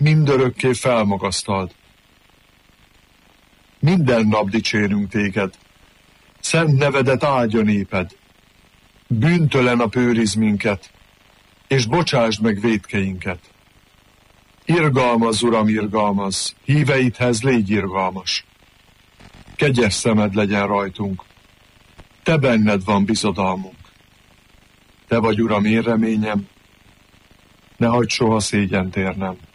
mindörökké felmagasztald. Minden nap dicsérünk téged, szent nevedet áldja néped, bűntelen a őriz minket, és bocsásd meg vétkeinket. Irgalmaz, Uram, irgalmaz, híveidhez légy irgalmas. Kegyes szemed legyen rajtunk, te benned van bizodalmunk. Te vagy, Uram, én reményem, ne hagyd soha szégyent érnem.